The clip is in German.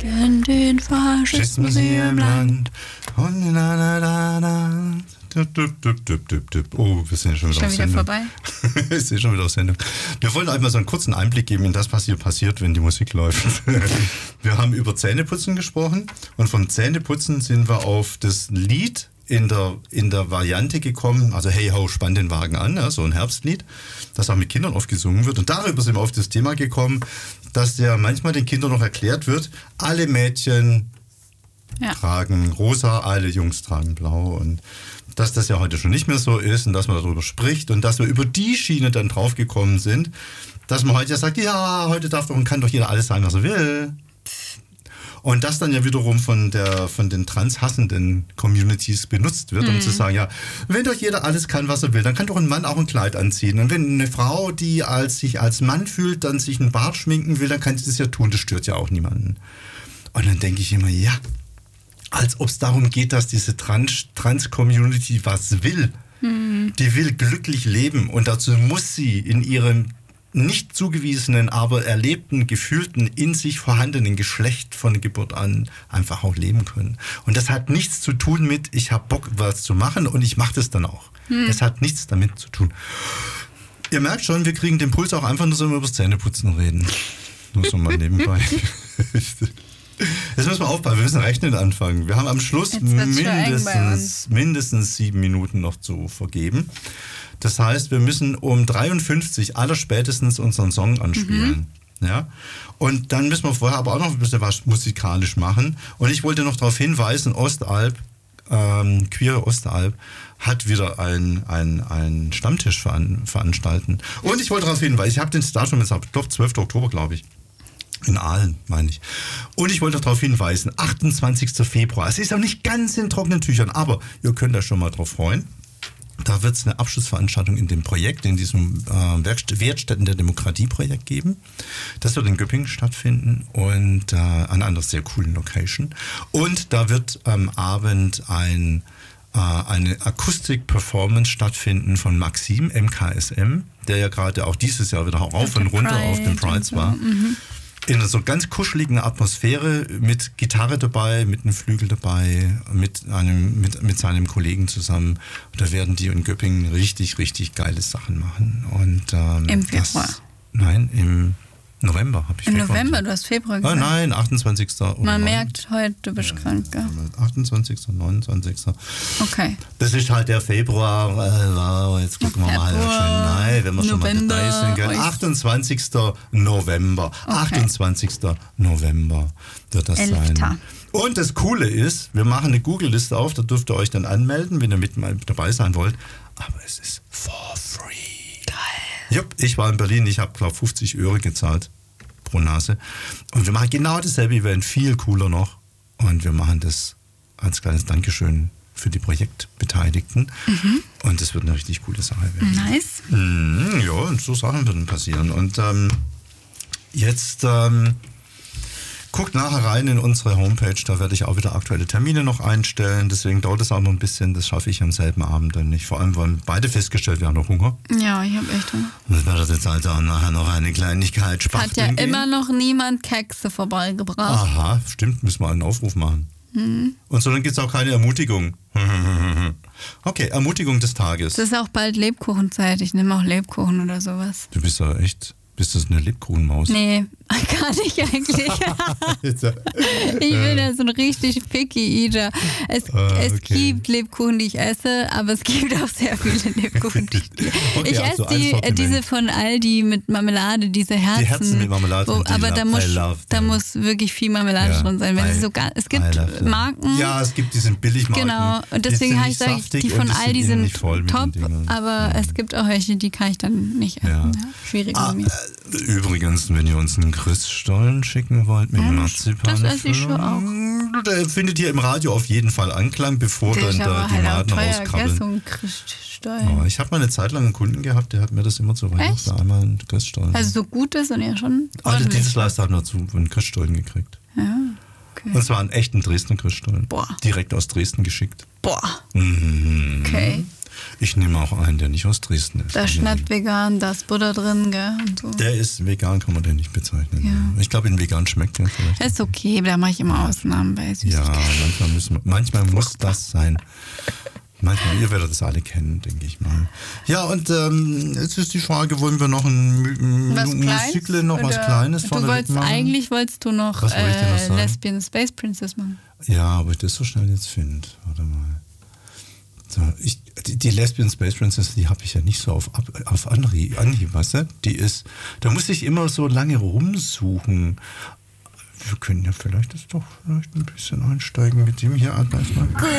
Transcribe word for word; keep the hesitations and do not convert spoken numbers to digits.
Gegen den Faschismus hier im Land. Und na, na, na, na. Oh, wir sind ja schon wieder schon auf wieder Sendung. vorbei. Wir sind schon wieder auf Sendung. Wir wollen euch mal so einen kurzen Einblick geben in das, was hier passiert, wenn die Musik läuft. Wir haben über Zähneputzen gesprochen und vom Zähneputzen sind wir auf das Lied in der, in der Variante gekommen, also Hey Ho, spann den Wagen an, ja, so ein Herbstlied, das auch mit Kindern oft gesungen wird. Und darüber sind wir auf das Thema gekommen, dass ja manchmal den Kindern noch erklärt wird, alle Mädchen ja. tragen rosa, alle Jungs tragen blau und dass das ja heute schon nicht mehr so ist und dass man darüber spricht und dass wir über die Schiene dann draufgekommen sind, dass man heute ja sagt, ja, heute darf doch und kann doch jeder alles sein, was er will. Und das dann ja wiederum von der von den transhassenden Communities benutzt wird, um mhm. zu sagen, ja, wenn doch jeder alles kann, was er will, dann kann doch ein Mann auch ein Kleid anziehen. Und wenn eine Frau, die als sich als Mann fühlt, dann sich einen Bart schminken will, dann kann sie das ja tun, das stört ja auch niemanden. Und dann denke ich immer, ja, als ob es darum geht, dass diese Trans- Trans-Community was will. Mhm. Die will glücklich leben und dazu muss sie in ihrem nicht zugewiesenen, aber erlebten, gefühlten, in sich vorhandenen Geschlecht von Geburt an einfach auch leben können. Und das hat nichts zu tun mit, ich habe Bock, was zu machen und ich mache das dann auch. Mhm. Das hat nichts damit zu tun. Ihr merkt schon, wir kriegen den Puls auch einfach nur so, wenn wir über das Zähneputzen reden. Nur so mal nebenbei. Jetzt müssen wir aufpassen, wir müssen rechnen anfangen. Wir haben am Schluss mindestens, mindestens sieben Minuten noch zu vergeben. Das heißt, wir müssen um dreiundfünfzig allerspätestens unseren Song anspielen. Mhm. Ja? Und dann müssen wir vorher aber auch noch ein bisschen was musikalisch machen. Und ich wollte noch darauf hinweisen, Ostalb, ähm, Queere Ostalb, hat wieder ein, ein, ein Stammtisch veran, veranstalten. Und ich wollte darauf hinweisen, ich habe den Datum jetzt, doch zwölften Oktober, glaube ich. In Aalen, meine ich. Und ich wollte darauf hinweisen, achtundzwanzigsten Februar. Es ist auch nicht ganz in trockenen Tüchern, aber ihr könnt euch schon mal drauf freuen. Da wird es eine Abschlussveranstaltung in dem Projekt, in diesem äh, Werkstätten der Demokratie-Projekt geben. Das wird in Göppingen stattfinden und äh, an einer anderen sehr coolen Location. Und da wird am Abend ein, äh, eine Akustik-Performance stattfinden von Maxim, M K S M, der ja gerade auch dieses Jahr wieder rauf und runter Pride auf den Prides war. Mhm. In einer so ganz kuscheligen Atmosphäre mit Gitarre dabei, mit einem Flügel dabei, mit einem mit, mit seinem Kollegen zusammen. Und da werden die in Göppingen richtig, richtig geile Sachen machen. Und, ähm, im Februar? Das, nein, im November habe ich Im Februar November, gesagt. du hast Februar gesagt. Oh nein, achtundzwanzigsten Man neun merkt heute, du bist krank, gell? achtundzwanzigsten neunundzwanzigsten Okay. Das ist halt der Februar. Äh, wow, jetzt gucken wir mal. Schön, nein, wenn wir schon November, mal dabei sind. Gell? achtundzwanzigsten November. Okay. achtundzwanzigsten November wird das Elfter. sein. Und das Coole ist, wir machen eine Google-Liste auf, da dürft ihr euch dann anmelden, wenn ihr mit mal dabei sein wollt. Aber es ist for free. Jupp, ich war in Berlin, ich habe, glaube ich, fünfzig Euro gezahlt pro Nase. Und wir machen genau dasselbe Event, viel cooler noch. Und wir machen das als kleines Dankeschön für die Projektbeteiligten. Mhm. Und das wird eine richtig coole Sache werden. Nice. Mhm, ja, und so Sachen werden passieren. Und ähm, jetzt ähm, guckt nachher rein in unsere Homepage, da werde ich auch wieder aktuelle Termine noch einstellen. Deswegen dauert es auch noch ein bisschen, das schaffe ich am selben Abend dann nicht. Vor allem, weil beide festgestellt, wir haben noch Hunger. Ja, ich habe echt Hunger. Das wird jetzt also auch nachher noch eine Kleinigkeit spachteln. Hat ja gehen. immer noch niemand Kekse vorbeigebracht. Aha, stimmt, müssen wir einen Aufruf machen. Mhm. Und so, dann gibt es auch keine Ermutigung. Okay, Ermutigung des Tages. Es ist auch bald Lebkuchenzeit, ich nehme auch Lebkuchen oder sowas. Du bist ja echt... Bist du eine Lebkuchenmaus? Nee, gar nicht eigentlich. Ich bin ja so ein richtig picky Eater. Es, ah, okay. es gibt Lebkuchen, die ich esse, aber es gibt auch sehr viele Lebkuchen, die ich okay, Ich esse also die, diese von Aldi mit Marmelade, diese Herzen. Die Herzen mit Marmelade. Wo, aber da muss, da muss wirklich viel Marmelade ja, drin sein. Wenn I, so gar, es gibt Marken. Ja, es gibt diese Billigmarken. Genau, und deswegen habe ich gesagt, die von Aldi sind top, aber ja. es gibt auch welche, die kann ich dann nicht essen. Ja. Ja, schwierig ah, bei mir. Übrigens, wenn ihr uns einen Christstollen schicken wollt mit ja, Marzipan, das esse ich schon auch. Der findet ihr im Radio auf jeden Fall Anklang, bevor der dann da die Maden rauskrabbeln. So ein Christstollen. Oh, ich habe mal eine Zeit lang einen Kunden gehabt, der hat mir das immer zu Weihnachten einmal einen Christstollen. Also so gut ist und ja schon. Alle Dienstleister haben dazu einen Christstollen gekriegt. Ja, okay. Und zwar einen echten Dresdner Christstollen. Boah. Direkt aus Dresden geschickt. Boah. Mhm. Okay. Ich nehme auch einen, der nicht aus Dresden ist. Da ist nicht vegan, da ist Butter drin, gell? Und so. Der ist vegan, kann man den nicht bezeichnen. Ja. Ich glaube, in vegan schmeckt der vielleicht. Ist okay, da mache ich immer Ausnahmen bei Süßigkeiten. Ja, manchmal, müssen wir, manchmal muss das sein. Manchmal, ihr werdet das alle kennen, denke ich mal. Ja, und ähm, jetzt ist die Frage, wollen wir noch ein was Musikle, noch was Kleines du wolltest, machen? Eigentlich wolltest du noch, was wollte ich denn noch äh, sagen? Lesbian Space Princess machen. Ja, ob ich das so schnell jetzt finde. Warte mal. So, ich, die, die Lesbian Space Princess, die habe ich ja nicht so auf, auf Anhieb, Anhieb, weißt du? Die ist, da muss ich immer so lange rumsuchen. Wir können ja vielleicht das doch vielleicht ein bisschen einsteigen mit dem hier.